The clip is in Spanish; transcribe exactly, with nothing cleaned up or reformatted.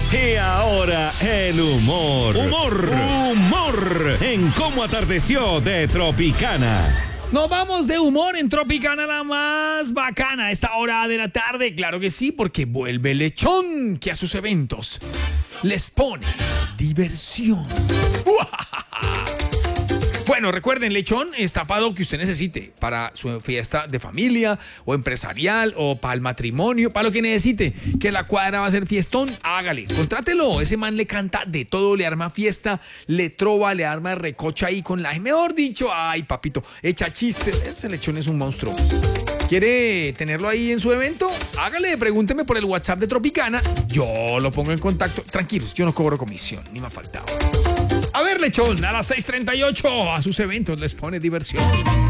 Y ahora el humor. Humor. Humor. En Cómo Atardeció de Tropicana. Nos vamos de humor en Tropicana, la más bacana a esta hora de la tarde. Claro que sí, porque vuelve Lechón, que a sus eventos les pone diversión. Bueno, recuerden, Lechón está para lo que usted necesite, para su fiesta de familia o empresarial o para el matrimonio, para lo que necesite. Que la cuadra va a ser fiestón, hágale, contrátelo. Ese man le canta de todo, le arma fiesta, le trova, le arma recocha ahí con la... Mejor dicho, ay papito, echa chistes. Ese Lechón es un monstruo. ¿Quiere tenerlo ahí en su evento? Hágale, pregúnteme por el WhatsApp de Tropicana. Yo lo pongo en contacto. Tranquilos, yo no cobro comisión, ni me ha faltado. A ver, Lechón, a las seis treinta y ocho a sus eventos les pone diversión.